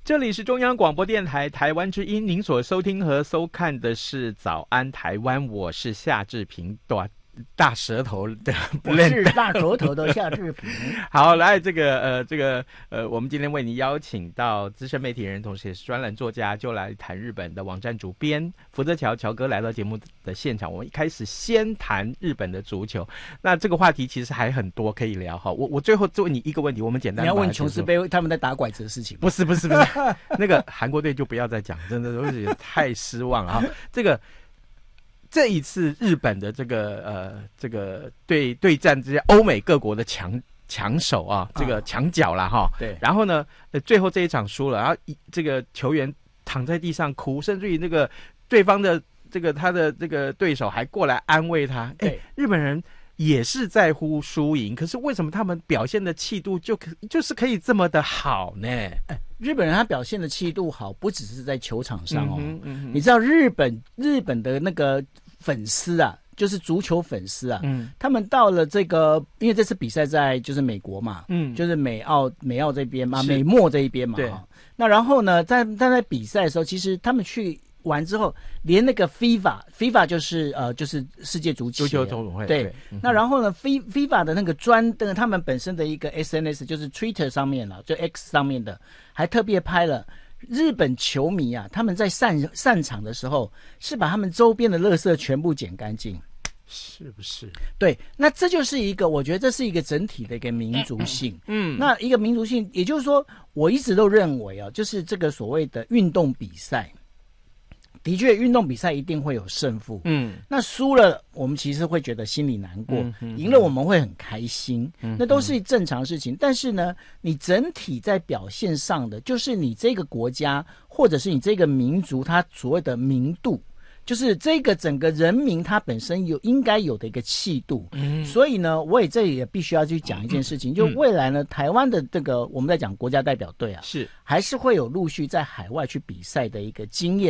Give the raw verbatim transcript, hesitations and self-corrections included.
这里是中央广播电台台湾之音，您所收听和收看的是早安台湾，我是夏志平，大大舌头的， 我是大舌头的夏志平。 好，来这个呃这个呃，我们今天为您邀请到资深媒体人，同时也是专栏作家，就来谈日本的网站主编福泽乔乔哥来到节目的现场。我们一开始先谈日本的足球，那这个话题其实还很多可以聊哈。我我最后就问你一个问题，我们简单。 你要问琼斯杯他们在打拐子的事情？ 不是不是不是，那个韩国队就不要再讲，真的都是太失望了哈。这个。这一次日本的这个呃这个对对战这些欧美各国的强强手啊，这个强脚啦哈， 对， 然后呢，最后这一场输了，然后这个球员躺在地上哭，甚至于那个对方的这个他的这个对手还过来安慰他。哎，日本人也是在乎输赢，可是为什么他们表现的气度就可就是可以这么的好呢？ 哎，日本人他表现的气度好，不只是在球场上哦， 嗯嗯、 你知道日本日本的那个粉丝啊，就是足球粉丝啊，嗯，他们到了这个，因为这次比赛在就是美国嘛，嗯，就是美澳美澳这边嘛，美墨这一边嘛， 对。 那然后呢，在在在比赛的时候，其实他们去完之后，连那个 FIFA FIFA 就是呃就是世界足足球总会对， 对嗯、 那然后呢 FIFA 的那个专的他们本身的一个 S N S 就是 Twitter 上面了，就 X 上面的，还特别拍了。日本球迷啊，他们在散散场的时候是把他们周边的垃圾全部捡干净， 是不是？ 对，那这就是一个，我觉得这是一个整体的一个民族性。嗯，那一个民族性，也就是说，我一直都认为啊，就是这个所谓的运动比赛，的确，运动比赛一定会有胜负。嗯，那输了，我们其实会觉得心里难过；嗯、赢了，我们会很开心。嗯、那都是正常事情。但是呢，你整体在表现上的，就是你这个国家或者是你这个民族，它所谓的民度，就是这个整个人民他本身有应该有的一个气度。嗯，所以呢，我也这里也必须要去讲一件事情，嗯、就未来呢，台湾的这个我们在讲国家代表队啊， 是还是会有陆续在海外去比赛的一个经验。